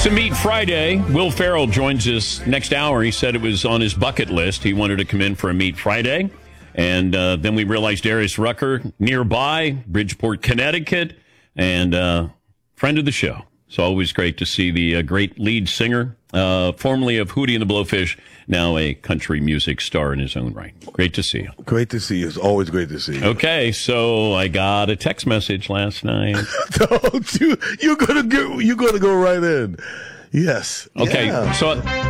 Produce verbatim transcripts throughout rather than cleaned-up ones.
It's a Meat Friday. Will Ferrell joins us next hour. He said it was on his bucket list. He wanted to come in for a Meat Friday. And uh, then we realized Darius Rucker nearby, Bridgeport, Connecticut, and uh, friend of the show. It's always great to see the uh, great lead singer, uh, formerly of Hootie and the Blowfish, now a country music star in his own right. Great to see you. Great to see you. It's always great to see you. Okay, so I got a text message last night. Don't you? You're gonna go. You're gonna go right in. Yes. Okay, yeah. so.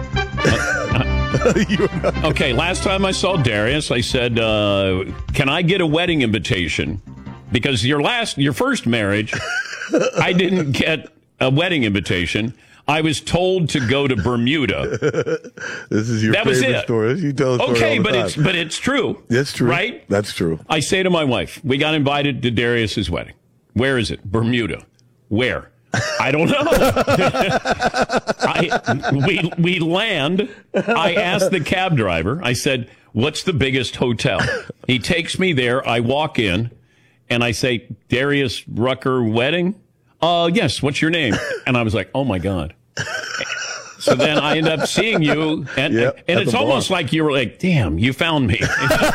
Uh, okay, last time I saw Darius, I said, uh, "Can I get a wedding invitation?" Because your last, your first marriage, I didn't get a wedding invitation. I was told to go to Bermuda. This is your that favorite was it. story. You tell the story okay, all the but time. it's but it's true. That's true, right? That's true. I say to my wife, "We got invited to Darius's wedding. Where is it? Bermuda. Where?" I don't know. I, we we land. I asked the cab driver. I said, "What's the biggest hotel?" He takes me there. I walk in, and I say, "Darius Rucker wedding." Uh, yes. What's your name? And I was like, "Oh my God." So then I end up seeing you, and yep, and it's almost like you were like, "Damn, you found me."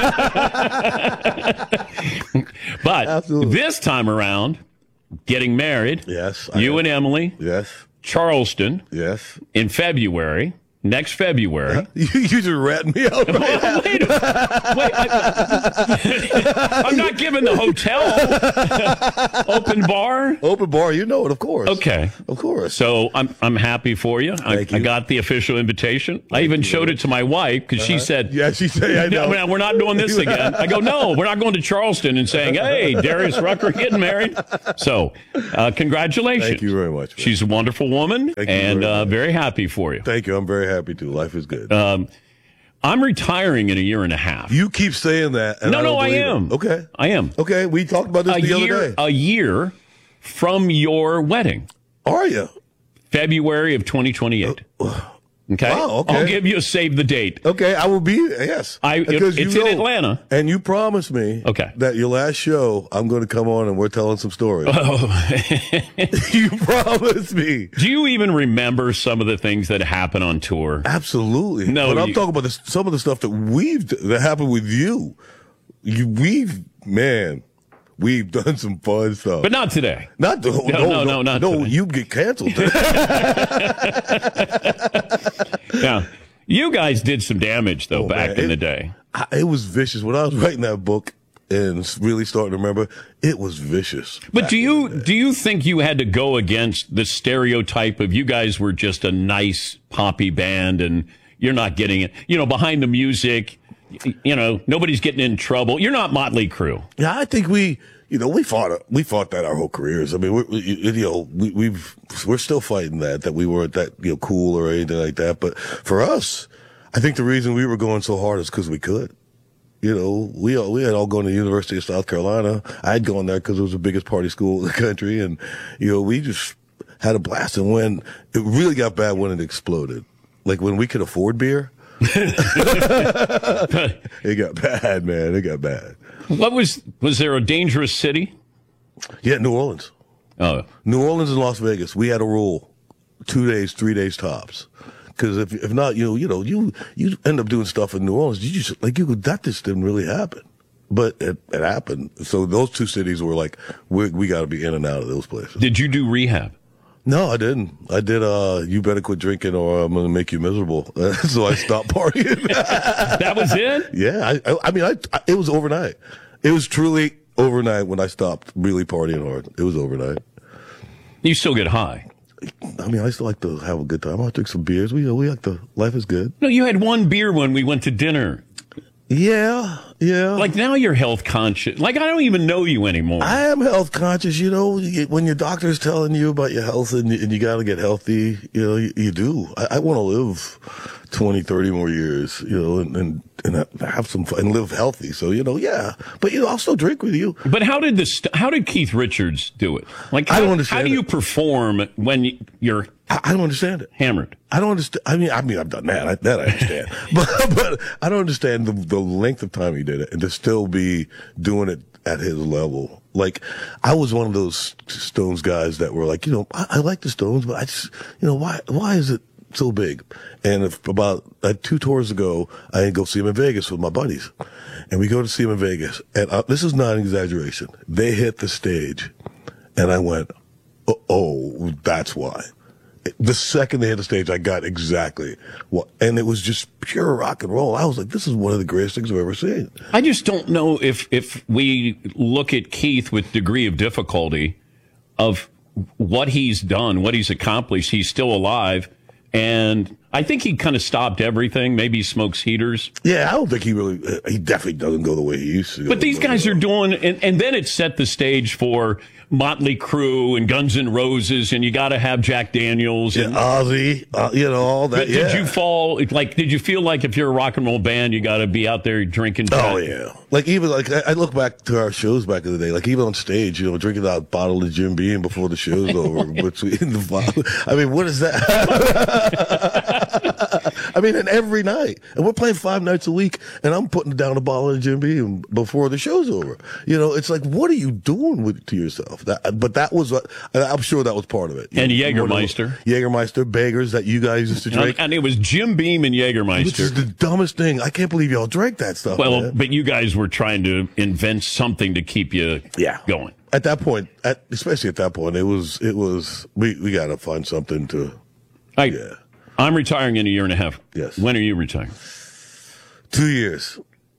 But Absolutely. This time around, getting married. Yes. You I, and Emily. Yes. Charleston. Yes. In February. Next February. You, you just ratting me out. Right oh, wait, wait I, I'm not giving the hotel. Open bar. Open bar. You know it, of course. Okay. Of course. So I'm I'm happy for you. I, Thank you. I got the official invitation. Thank I even you, showed man. it to my wife because Uh-huh. she said, "Yeah, she said, I know. No, we're not doing this again." I go, "No, we're not going to Charleston and saying, 'Hey, Darius Rucker getting married.'" So, uh, congratulations. Thank you very much. Man. She's a wonderful woman, Thank you and very uh, much. very happy for you. Thank you. I'm very happy too. Life is good. Um, I'm retiring in a year and a half. You keep saying that. And no, I no, don't I believe am. It. Okay. I am. Okay. We talked about this A the year, other day. a year from your wedding, Are you? February of twenty twenty-eight. Okay? Wow, okay. I'll give you a save the date. Okay, I will be. Yes, I- Because it's you in know- Atlanta. and you promised me. Okay. That your last show, I'm going to come on and we're telling some stories. Oh. You promised me. Do you even remember some of the things that happen on tour? Absolutely. No, but I'm you- talking about the, some of the stuff that we've that happened with you. You, we've man, we've done some fun stuff. But not today. Not the, No, no, no, not no. today. You get canceled. Yeah. You guys did some damage, though, Oh, back man. in It- the day. I, it was vicious when I was writing that book and really starting to remember. It was vicious. But do you do you think you had to go against the stereotype of you guys were just a nice poppy band and you're not getting it, you know, behind the music, y- you know, nobody's getting in trouble. You're not Motley Crue. Yeah, I think we, you know, we fought we fought that our whole careers. I mean, we, we, you know, we, we've we're still fighting that that we weren't that you know cool or anything like that. But for us, I think the reason we were going so hard is because we could. You know, we all, we had all gone to the University of South Carolina. I had gone there because it was the biggest party school in the country, and you know, we just had a blast. And when it really got bad, when it exploded, like when we could afford beer, it got bad, man. It got bad. What was was there a dangerous city? Yeah, New Orleans. Oh, New Orleans and Las Vegas, we had a rule: two days, three days tops. Because if if not, you know, you know, you you end up doing stuff in New Orleans. You just like you that just didn't really happen, but it, it happened. So those two cities were like, we we got to be in and out of those places. did you do rehab? No, I didn't. I did. Uh, you better quit drinking, or I'm going to make you miserable. So I stopped partying. That was it? Yeah, I, I, I mean, I, I it was overnight. It was truly overnight when I stopped really partying hard. It was overnight. You still get high. I mean, I still like to have a good time. I drink some beers. We we like to. Life is good. No, you had one beer when we went to dinner. Yeah, yeah. Like now you're health conscious. Like I don't even know you anymore. I am health conscious. You know, you- when your doctor's telling you about your health and, you- and you got to get healthy, you know, you, you do. I, I want to live twenty, thirty more years, you know, and, and, and have some fun and live healthy. So, you know, yeah. But, you know, I'll still drink with you. But how did this, how did Keith Richards do it? Like, how, I don't understand how do you it. perform when you're I, I don't understand it. hammered? I don't understand. I mean, I mean, I've done that. I, that I understand. but, but I don't understand the, the length of time he did it and to still be doing it at his level. Like, I was one of those Stones guys that were like, you know, I, I like the Stones, but I just, you know, why, why is it so big? And if about uh, two tours ago, I didn't go see him in Vegas with my buddies. And we go to see him in Vegas. And uh, this is not an exaggeration. They hit the stage. And I went, oh, oh, that's why. The second they hit the stage, I got exactly what, and it was just pure rock and roll. I was like, this is one of the greatest things I've ever seen. I just don't know if, if we look at Keith with degree of difficulty of what he's done, what he's accomplished. He's still alive. And I think he kind of stopped everything. Maybe he smokes heaters. Yeah, I don't think he really, uh, he definitely doesn't go the way he used to go. But these but, guys uh, are doing, and, and then it set the stage for Motley Crue and Guns N' Roses, and you got to have Jack Daniels. And, yeah, Ozzy, uh, you know, all that. but yeah. did you fall, like, did you feel like if you're a rock and roll band, you got to be out there drinking? Oh, Jack? yeah. Like, even, like, I, I look back to our shows back in the day, like, even on stage, you know, drinking that bottle of Jim Beam before the show's over. Between the bottle. I mean, what is that? I mean, and every night. And we're playing five nights a week, and I'm putting down a bottle of Jim Beam before the show's over. You know, it's like, what are you doing with to yourself? That, but that was, what, I'm sure that was part of it. And you know, Jägermeister. Jägermeister, Beggars that you guys used to drink. And, and it was Jim Beam and Jägermeister. Which is the dumbest thing. I can't believe y'all drank that stuff. Well, man. but you guys were trying to invent something to keep you Yeah. going. At that point, at, especially at that point, it was, it was, we, we got to find something to, I, yeah. I'm retiring in a year and a half. Yes. When are you retiring? Two years.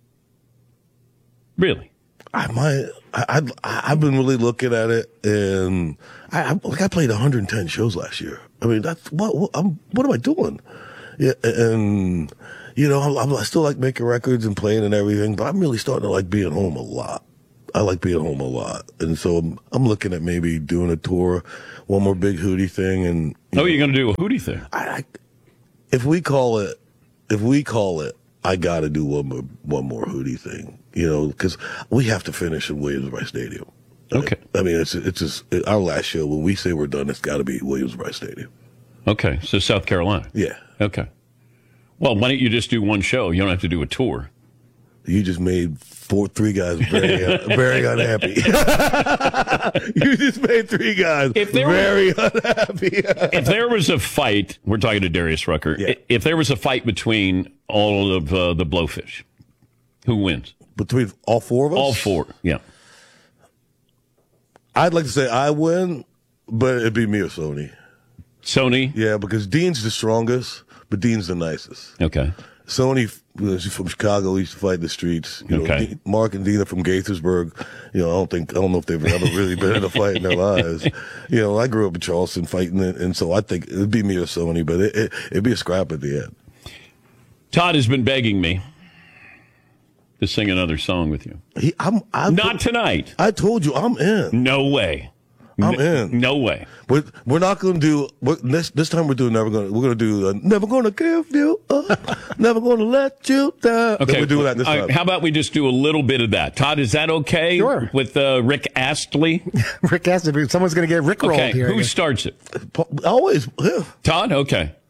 Really? I might, I, I, I've been really looking at it, and I, I, like I played one hundred ten shows last year. I mean, that's, what, what, I'm, what am I doing? Yeah, and, you know, I'm, I still like making records and playing and everything, but I'm really starting to like being home a lot. I like being home a lot. And so I'm, I'm looking at maybe doing a tour, one more big Hootie thing. And Oh, you're going to do a Hootie thing? I, I, if we call it, if we call it, I got to do one more, one more Hootie thing, you know, because we have to finish in Williams-Brice Stadium. Okay. I mean, it's, it's just it, our last show. When we say we're done, it's got to be Williams-Brice Stadium. Okay. So South Carolina. Yeah. Okay. Well, why don't you just do one show? You don't have to do a tour. You just made four, three guys very, uh, very unhappy. You just made three guys If there very unhappy. If there was a fight, we're talking to Darius Rucker. Yeah. If there was a fight between all of uh, the Blowfish, who wins? Between all four of us? All four, yeah. I'd like to say I win, but it'd be me or Sony. Sony? Yeah, because Dean's the strongest, but Dean's the nicest. Okay. Sony, you know, she's from Chicago. He used to fight in the streets. You know, Okay. Dean, Mark and Dean are from Gaithersburg. You know, I don't think I don't know if they've ever really been in a fight in their lives. You know, I grew up in Charleston fighting it, and so I think it'd be me or Sony, but it, it, it'd be a scrap at the end. Todd has been begging me to sing another song with you. He, I'm, I, Not tonight. I told you I'm in. No way. I'm in. No way. We're, we're not going to do we're, this. This time we're doing never going. to We're going to do uh, never going to give you up, never going to let you down. Okay, we're doing that this uh, time. how about we just do a little bit of that? Todd, is that okay? Sure. With uh, Rick Astley? Rick Astley. Someone's going to get Rick rolled Okay, here. I who guess. starts it? Always. Yeah. Todd? Okay.